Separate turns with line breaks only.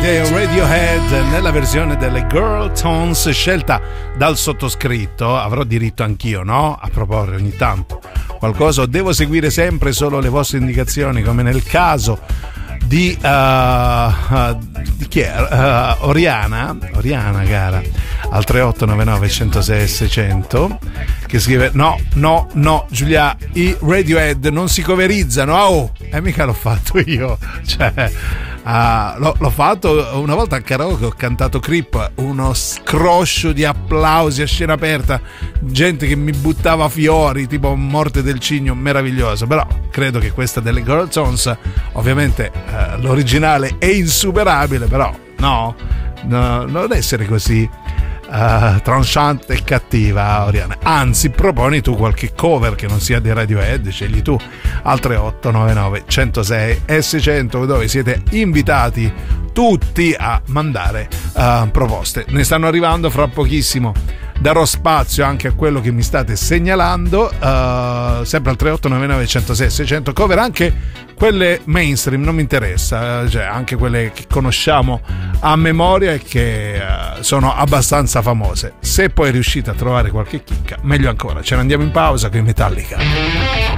dei Radiohead nella versione delle Girl Tones scelta dal sottoscritto. Avrò diritto anch'io, no? A proporre ogni tanto qualcosa, o devo seguire sempre solo le vostre indicazioni, come nel caso di chi è? Oriana, cara, al 3899 106 600, che scrive no Giulia, i Radiohead non si coverizzano. Mica l'ho fatto io, cioè l'ho fatto una volta a karaoke, ho cantato Creep, uno scroscio di applausi a scena aperta, gente che mi buttava fiori tipo Morte del Cigno, meraviglioso. Però credo che questa delle Girl Tones, ovviamente l'originale è insuperabile, però no, non essere così tranchante e cattiva, Oriana. Anzi, proponi tu qualche cover che non sia di Radiohead, scegli tu al 3899 106 e 600, dove siete invitati tutti a mandare proposte. Ne stanno arrivando fra pochissimo. Darò spazio anche a quello che mi state segnalando, sempre al 3899 106 600, cover anche quelle mainstream, non mi interessa, cioè anche quelle che conosciamo a memoria e che sono abbastanza famose. Se poi riuscite a trovare qualche chicca, meglio ancora. Ce ne andiamo in pausa con i Metallica.